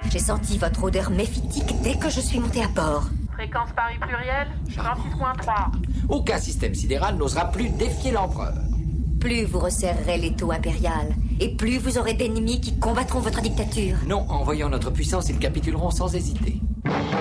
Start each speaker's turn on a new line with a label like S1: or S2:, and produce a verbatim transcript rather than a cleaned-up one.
S1: J'ai senti votre odeur méphitique dès que je suis montée à bord.
S2: Fréquence Paris pluriel, trente-six point trois.
S3: Aucun système sidéral n'osera plus défier l'empereur.
S1: Plus vous resserrerez l'étau impérial, et plus vous aurez d'ennemis qui combattront votre dictature.
S3: Non, en voyant notre puissance, ils capituleront sans hésiter.